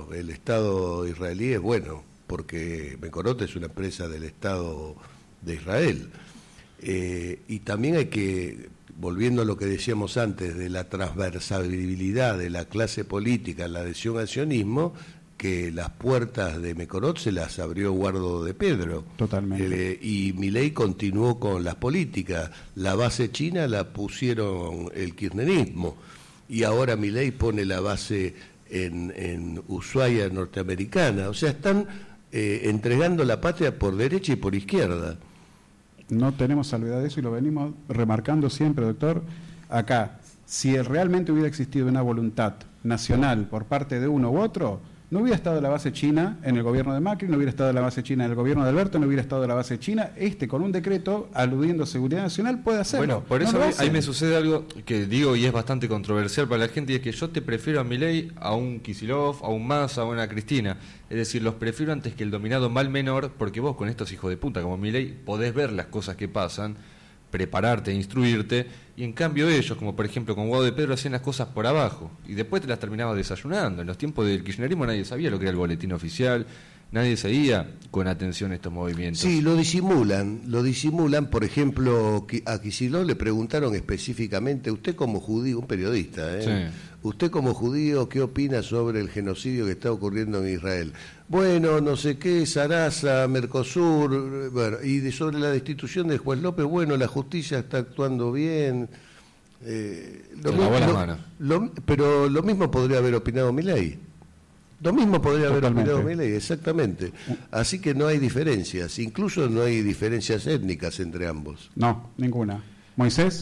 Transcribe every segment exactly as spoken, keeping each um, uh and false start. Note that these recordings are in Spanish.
bueno, el Estado israelí es bueno, porque Mekorot es una empresa del Estado de Israel. Eh, y también hay que, volviendo a lo que decíamos antes, de la transversabilidad de la clase política en la adhesión al sionismo, que las puertas de Mekorot se las abrió Guado de Pedro. Totalmente. Eh, y Milei continuó con las políticas. La base china la pusieron el kirchnerismo. Y ahora Milei pone la base en, en Ushuaia norteamericana. O sea, están eh, entregando la patria por derecha y por izquierda. No tenemos salvedad de eso y lo venimos remarcando siempre, doctor. Acá, si realmente hubiera existido una voluntad nacional por parte de uno u otro, no hubiera estado la base china en el gobierno de Macri, no hubiera estado la base china en el gobierno de Alberto, no hubiera estado la base china. Este, con un decreto aludiendo a seguridad nacional, puede hacerlo. Bueno, por eso no ahí, ahí me sucede algo que digo y es bastante controversial para la gente, y es que yo te prefiero a Milei, a un Kicillof, a un Massa, a una Cristina. Es decir, los prefiero antes que el dominado mal menor, porque vos con estos hijos de puta como Milei podés ver las cosas que pasan, prepararte, instruirte, y en cambio ellos, como por ejemplo con Guado de Pedro, hacían las cosas por abajo y después te las terminabas desayunando. En los tiempos del kirchnerismo nadie sabía lo que era el boletín oficial, nadie seguía con atención estos movimientos. Sí, lo disimulan, lo disimulan. Por ejemplo, a Kicillof le preguntaron específicamente, usted como judío, un periodista, ¿eh? Sí. Usted como judío, ¿qué opina sobre el genocidio que está ocurriendo en Israel? Bueno, no sé qué, Sarasa, Mercosur, bueno, y de sobre la destitución del juez López, bueno, la justicia está actuando bien. Eh, lo mismo, lo, mano. Lo, pero lo mismo podría haber opinado Milei. Lo mismo podría haber Totalmente. opinado Milei, exactamente. Así que no hay diferencias, incluso no hay diferencias étnicas entre ambos. No, ninguna. Moisés.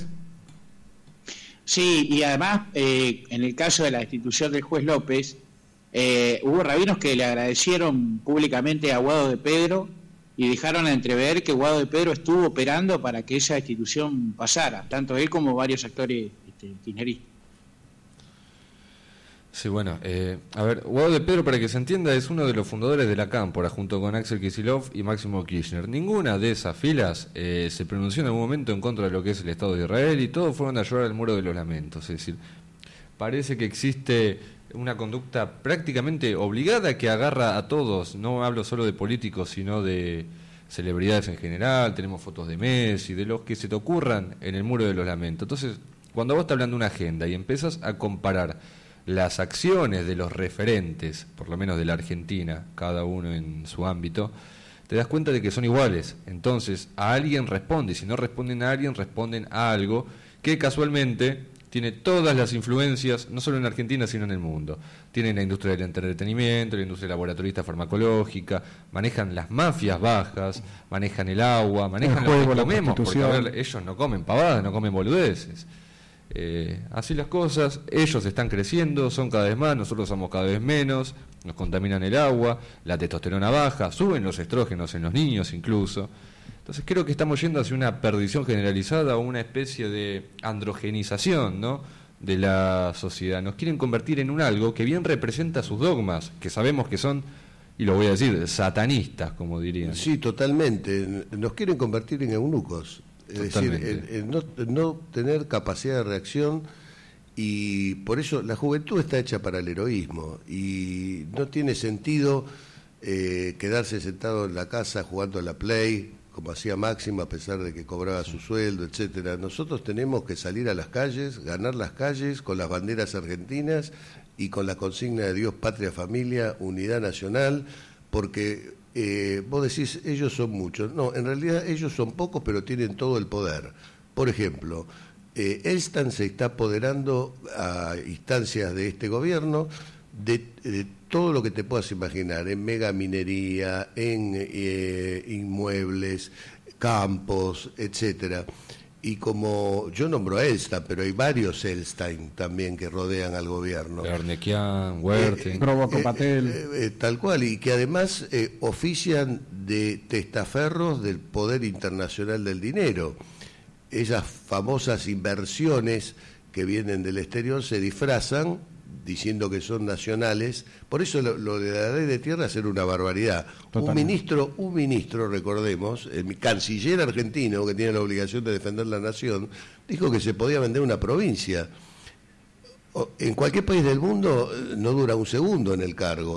Sí, y además, eh, en el caso de la destitución del juez López, eh, hubo rabinos que le agradecieron públicamente a Guado de Pedro y dejaron a entrever que Guado de Pedro estuvo operando para que esa destitución pasara, tanto él como varios actores este, kirchneristas. Sí, bueno, eh, a ver, Guado de Pedro, para que se entienda, es uno de los fundadores de la Cámpora, junto con Axel Kicillof y Máximo Kirchner. Ninguna de esas filas eh, se pronunció en algún momento en contra de lo que es el Estado de Israel, y todos fueron a llorar al muro de los lamentos. Es decir, parece que existe una conducta prácticamente obligada que agarra a todos. No hablo solo de políticos, sino de celebridades en general. Tenemos fotos de Messi, de los que se te ocurran en el muro de los lamentos. Entonces, cuando vos estás hablando de una agenda y empiezas a comparar las acciones de los referentes, por lo menos de la Argentina, cada uno en su ámbito, te das cuenta de que son iguales. Entonces, a alguien responde, y si no responden a alguien, responden a algo que casualmente tiene todas las influencias, no solo en Argentina, sino en el mundo. Tienen la industria del entretenimiento, la industria laboratorista farmacológica, manejan las mafias bajas, manejan el agua, manejan el juego, lo que comemos, porque a prostitución. ver, ellos no comen pavadas, no comen boludeces. Eh, así las cosas, ellos están creciendo, son cada vez más, nosotros somos cada vez menos, nos contaminan el agua, la testosterona baja, suben los estrógenos en los niños incluso. Entonces creo que estamos yendo hacia una perdición generalizada o una especie de androgenización, ¿no?, de la sociedad. Nos quieren convertir en un algo que bien representa sus dogmas, que sabemos que son, y lo voy a decir, satanistas, como dirían. Sí, totalmente. Nos quieren convertir en eunucos. Es Totalmente. decir, el, el no, no tener capacidad de reacción, y por eso la juventud está hecha para el heroísmo y no tiene sentido eh, quedarse sentado en la casa jugando a la Play, como hacía Máximo, a pesar de que cobraba su sueldo, etcétera. Nosotros tenemos que salir a las calles, ganar las calles con las banderas argentinas y con la consigna de Dios, patria, familia, unidad nacional, porque Eh, vos decís, ellos son muchos. No, en realidad ellos son pocos, pero tienen todo el poder. Por ejemplo, eh, Elstan se está apoderando a instancias de este gobierno de, de todo lo que te puedas imaginar, en megaminería, en eh, inmuebles, campos, etcétera. Y como yo nombro a Elstan, pero hay varios Elstein también que rodean al gobierno. Arnequian, Huerte, eh, Provoco Patel. Eh, eh, tal cual, y que además eh, ofician de testaferros del poder internacional del dinero. Esas famosas inversiones que vienen del exterior se disfrazan diciendo que son nacionales. Por eso lo, lo de la ley de tierra era una barbaridad. Totalmente. Un ministro, un ministro, recordemos, el canciller argentino, que tiene la obligación de defender la nación, dijo que se podía vender una provincia. En cualquier país del mundo no dura un segundo en el cargo.